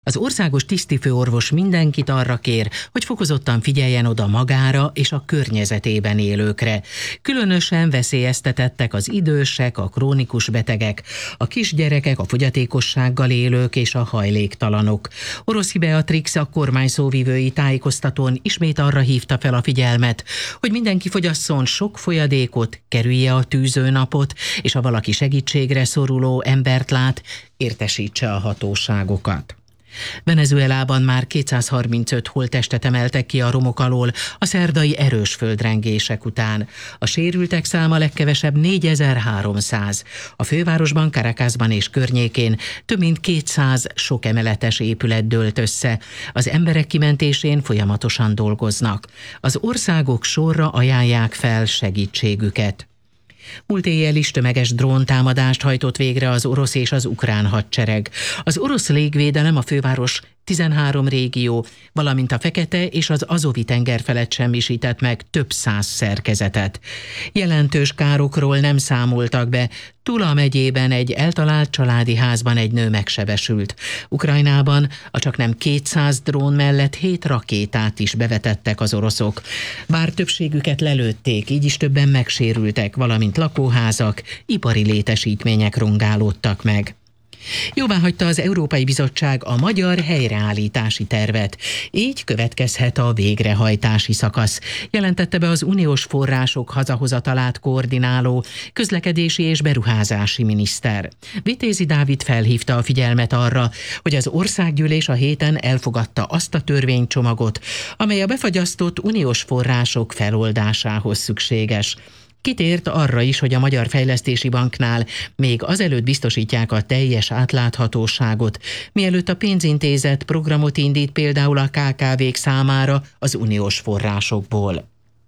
Az országos tisztifőorvos mindenkit arra kér, hogy fokozottan figyeljen oda magára és a környezetében élőkre. Különösen veszélyeztetettek az idősek, a krónikus betegek, a kisgyerekek, a fogyatékossággal élők és a hajléktalanok. Oroszi Beatrix, a kormány szóvivői tájékoztatón ismét arra hívta fel a figyelmet, hogy mindenki fogyasszon sok folyadékot, kerülje a tűzőnapot, és ha valaki segítségre szoruló embert lát, értesítse a hatóságokat. Venezuelában már 235 holttestet emeltek ki a romok alól a szerdai erős földrengések után. A sérültek száma legkevesebb 4300. A fővárosban, Caracasban és környékén több mint 200 sok emeletes épület dőlt össze. Az emberek kimentésén folyamatosan dolgoznak. Az országok sorra ajánlják fel segítségüket. Múlt éjjel is tömeges dróntámadást hajtott végre az orosz és az ukrán hadsereg. Az orosz légvédelem a főváros 13 régió, valamint a Fekete és az Azovi tenger felett semmisített meg több száz szerkezetet. Jelentős károkról nem számoltak be. Tula megyében egy eltalált családi házban egy nő megsebesült. Ukrajnában a csaknem 200 drón mellett 7 rakétát is bevetettek az oroszok. Bár többségüket lelőtték, így is többen megsérültek, valamint lakóházak, ipari létesítmények rongálódtak meg. Jóváhagyta az Európai Bizottság a magyar helyreállítási tervet. Így következhet a végrehajtási szakasz, jelentette be az uniós források hazahozatalát koordináló közlekedési és beruházási miniszter. Vitézi Dávid felhívta a figyelmet arra, hogy az országgyűlés a héten elfogadta azt a törvénycsomagot, amely a befagyasztott uniós források feloldásához szükséges. Kitért arra is, hogy a Magyar Fejlesztési Banknál még azelőtt biztosítják a teljes átláthatóságot, mielőtt a pénzintézet programot indít például a KKV-k számára az uniós forrásokból.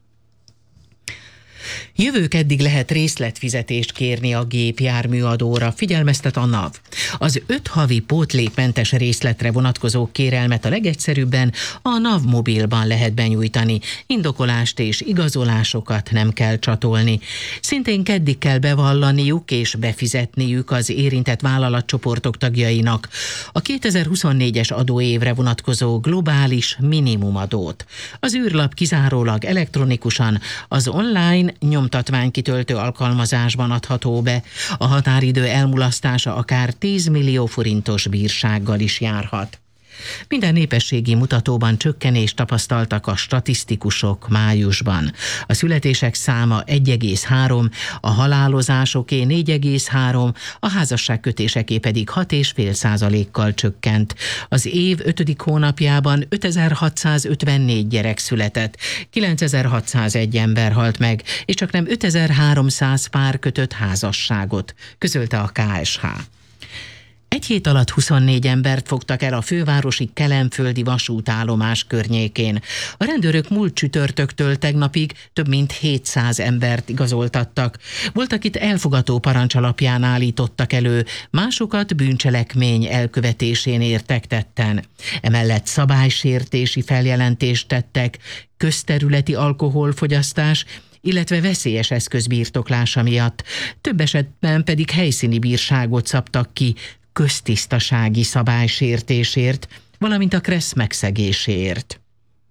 Jövő keddig lehet részletfizetést kérni a gépjárműadóra, figyelmeztet a NAV. Az 5 havi pótlékmentes részletre vonatkozó kérelmet a legegyszerűbben a NAV mobilban lehet benyújtani. Indokolást és igazolásokat nem kell csatolni. Szintén keddig kell bevallaniuk és befizetniük az érintett vállalatcsoportok tagjainak a 2024-es adóévre vonatkozó globális minimumadót. Az űrlap kizárólag elektronikusan az online nyomtatványkitöltő alkalmazásban adható be. A határidő elmulasztása akár 10 millió forintos bírsággal is járhat. Minden népességi mutatóban csökkenést tapasztaltak a statisztikusok májusban. A születések száma 1,3, a halálozásoké 4,3, a házasságkötéseké pedig 6,5%-kal csökkent. Az év 5. hónapjában 5654 gyerek született, 9601 ember halt meg, és csaknem 5300 pár kötött házasságot, közölte a KSH. Egy hét alatt 24 embert fogtak el a fővárosi kelenföldi vasútállomás környékén. A rendőrök múlt csütörtöktől tegnapig több mint 700 embert igazoltattak. Volt, akit elfogató parancs alapján állítottak elő, másokat bűncselekmény elkövetésén értek tetten. Emellett szabálysértési feljelentést tettek, közterületi alkoholfogyasztás, illetve veszélyes eszköz birtoklása miatt. Több esetben pedig helyszíni bírságot szabtak ki köztisztasági szabálysértésért, valamint a KRESZ megszegéséért.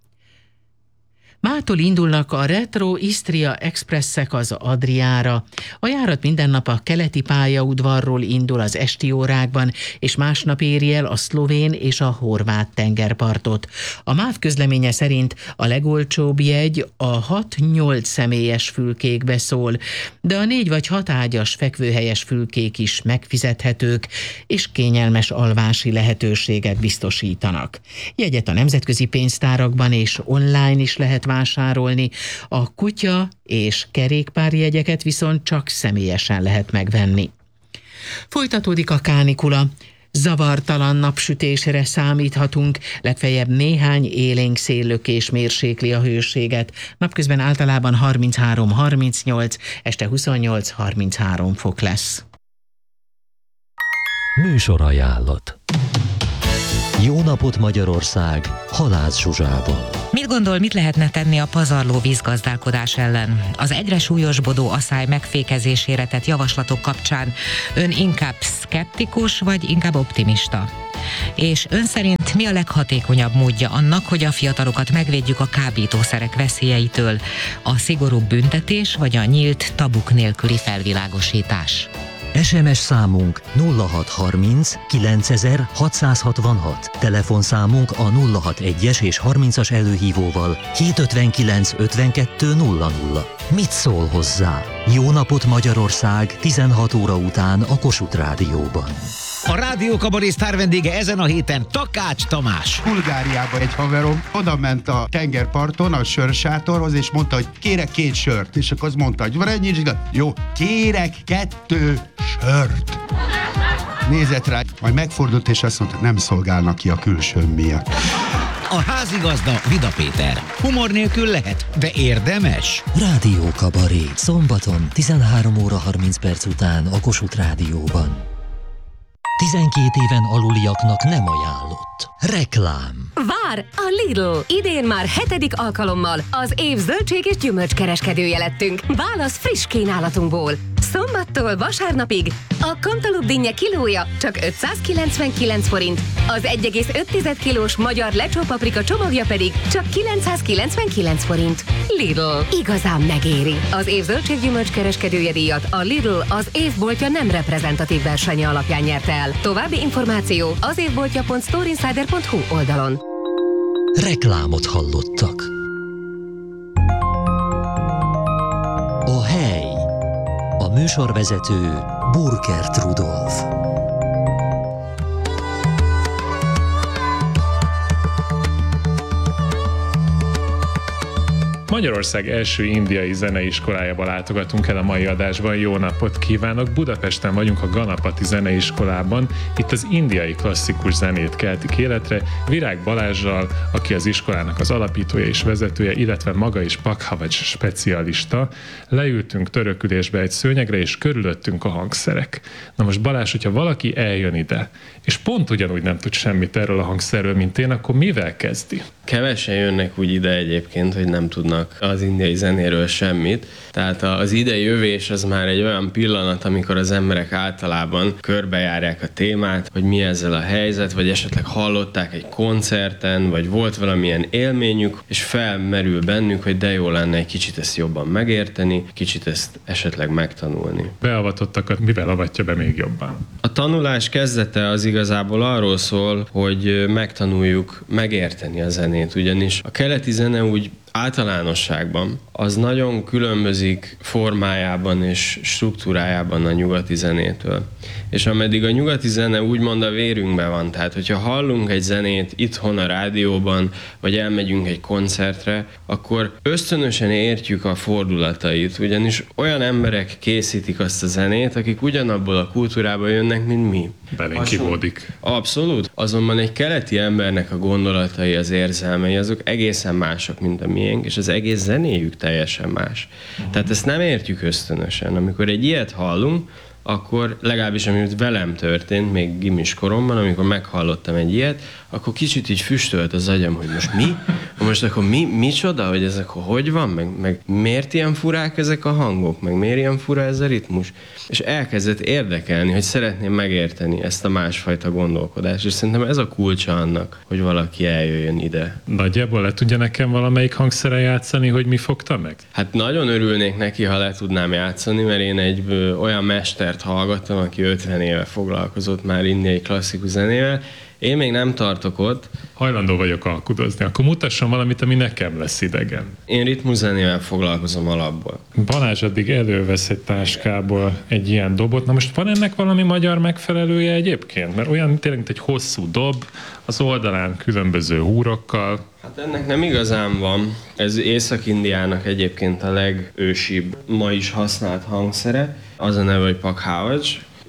Mától indulnak a Retro Istria Expresszek az Adriára. A járat minden nap a keleti pályaudvarról indul az esti órákban, és másnap éri el a szlovén és a horvát tengerpartot. A MÁV közleménye szerint a legolcsóbb jegy a 6-8 személyes fülkékbe szól, de a 4 vagy 6 ágyas fekvőhelyes fülkék is megfizethetők, és kényelmes alvási lehetőséget biztosítanak. Jegyet a nemzetközi pénztárakban és online is lehet vásárolni, a kutya és kerékpárjegyeket viszont csak személyesen lehet megvenni. Folytatódik a kánikula. Zavartalan napsütésre számíthatunk, legfeljebb néhány élénk széllökés mérsékli a hőséget. Napközben általában 33-38, este 28-33 fok lesz. Műsorajánlat. Jó napot Magyarország, Halász Zsuzsával. Mit gondol, mit lehetne tenni a pazarló vízgazdálkodás ellen? Az egyre súlyosbodó aszály megfékezésére tett javaslatok kapcsán ön inkább szkeptikus, vagy inkább optimista? És ön szerint Mi a leghatékonyabb módja annak, hogy a fiatalokat megvédjük a kábítószerek veszélyeitől? A szigorúbb büntetés vagy a nyílt, tabuk nélküli felvilágosítás? SMS számunk 0630 9666, telefonszámunk a 061-es és 30-as előhívóval 759 52 00. Mit szól hozzá? Jó napot Magyarország 16 óra után a Kossuth Rádióban. A Rádió Kabaré sztár vendége ezen a héten Takács Tamás. Bulgáriában egy haverom oda ment a tengerparton a sörsátorhoz, és mondta, hogy kérek 2 sört. És akkor az mondta, hogy van ennyi, jó, kérek 2 sört. Nézett rá, majd megfordult, és azt mondta, nem szolgálnak ki a külsőm miatt. A házigazda Vida Péter. Humor nélkül lehet, de érdemes. Rádió Kabaré, szombaton 13 óra 30 perc után a Kossuth Rádióban. 12 éven aluliaknak nem ajánlott. Reklám. Vár a Lidl! Idén már 7. alkalommal az év zöldség és gyümölcskereskedője lettünk. Válasz friss kínálatunkból. Szombattól vasárnapig a kantalup-dinnye kilója csak 599 forint, az 1,5 kilós magyar lecsópaprika csomagja pedig csak 999 forint. Lidl. Igazán megéri. Az év zöldség-gyümölcs kereskedője díjat a Lidl az évboltja nem reprezentatív versenye alapján nyerte el. További információ az évboltja.storeinsider.hu oldalon. Reklámot hallottak. A hely. A műsorvezető Burkert Rudolf. Magyarország első indiai zeneiskolájába látogatunk el a mai adásban. Jó napot kívánok! Budapesten vagyunk a Ganapati Zeneiskolában. Itt az indiai klasszikus zenét keltik életre. Virág Balázssal, aki az iskolának az alapítója és vezetője, illetve maga is Pakhavaj specialista. Leültünk törökülésbe egy szőnyegre, és körülöttünk a hangszerek. Na most Balázs, hogyha valaki eljön ide, és pont ugyanúgy nem tud semmit erről a hangszerről, mint én, akkor mivel kezdi? Kevesen jönnek úgy ide egyébként, hogy nem tudnak az indiai zenéről semmit. Tehát az idei jövés az már egy olyan pillanat, amikor az emberek általában körbejárják a témát, hogy mi ezzel a helyzet, vagy esetleg hallották egy koncerten, vagy volt valamilyen élményük, és felmerül bennük, hogy de jó lenne egy kicsit ezt jobban megérteni, kicsit ezt esetleg megtanulni. Beavatottakat mivel avatja be még jobban? A tanulás kezdete az igazából arról szól, hogy megtanuljuk megérteni a zenét, ugyanis a keleti zene úgy általánosságban az nagyon különbözik formájában és struktúrájában a nyugati zenétől. És ameddig a nyugati zene úgymond a vérünkben van, tehát hogyha hallunk egy zenét itthon a rádióban, vagy elmegyünk egy koncertre, akkor ösztönösen értjük a fordulatait, ugyanis olyan emberek készítik azt a zenét, akik ugyanabból a kultúrából jönnek, mint mi. Belénk kivódik. Abszolút. Azonban egy keleti embernek a gondolatai, az érzelmei, azok egészen mások, mint a miénk, és az egész zenéjük teljesen más. Tehát ezt nem értjük ösztönösen. Amikor egy ilyet hallunk, akkor legalábbis amit velem történt, még gimis koromban, amikor meghallottam egy ilyet, akkor kicsit így füstölt az agyam, hogy most mi? Most akkor micsoda, hogy ez akkor hogy van? Meg miért ilyen furák ezek a hangok? Meg miért ilyen fura ez a ritmus? És elkezdett érdekelni, hogy szeretném megérteni ezt a másfajta gondolkodást. És szerintem ez a kulcsa annak, hogy valaki eljöjjön ide. Nagyjából le tudja nekem valamelyik hangszeren játszani, hogy mi fogta meg? Hát nagyon örülnék neki, ha le tudnám játszani, mert én egy olyan mestert hallgattam, aki 50 éve foglalkozott már indiai klasszikus zenével. Én még nem tartok ott. Hajlandó vagyok alkudozni. Akkor mutasson valamit, ami nekem lesz idegen. Én ritmuszenével foglalkozom alapból. Balázs addig elővesz egy táskából egy ilyen dobot. Na most van ennek valami magyar megfelelője egyébként? Mert olyan tényleg, mint egy hosszú dob, az oldalán különböző húrokkal. Hát ennek nem igazán van. Ez Észak-Indiának egyébként a legősibb, ma is használt hangszere. Az a neve, hogy Pakhavaj.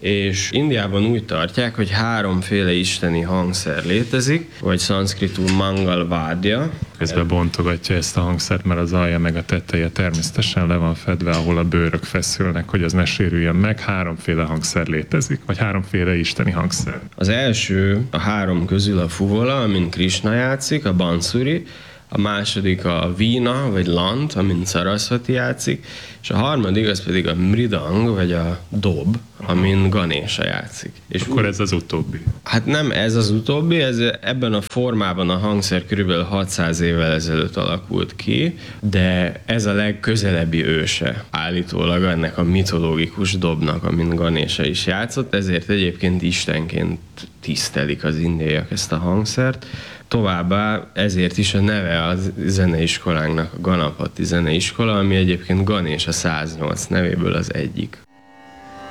És Indiában úgy tartják, hogy 3 isteni hangszer létezik, vagy szanszkritul Mangal Vádja. Közben bontogatja ezt a hangszert, mert az alja meg a teteje természetesen le van fedve, ahol a bőrök feszülnek, hogy az ne sérüljön meg. 3 hangszer létezik, vagy 3 isteni hangszer. Az első a 3 közül a fuvola, amin Krishna játszik, a bansuri, a második a vína, vagy lant, amin Sarasvati játszik, és a harmadik az pedig a mridang, vagy a dob, amin Ganesha játszik. És akkor ez az utóbbi. Hát nem ez az utóbbi, ez ebben a formában a hangszer körülbelül 600 évvel ezelőtt alakult ki, de ez a legközelebbi őse állítólag ennek a mitológikus dobnak, amin Ganesha is játszott, ezért egyébként istenként tisztelik az indiaiak ezt a hangszert. Továbbá ezért is a neve a zeneiskolánknak a Ganapati Zeneiskola, ami egyébként Ganesha 108 nevéből az egyik.